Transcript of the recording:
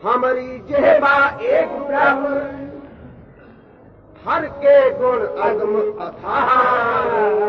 हमारी जेहबा एक प्रभु, हर के गुण अगम अथाह।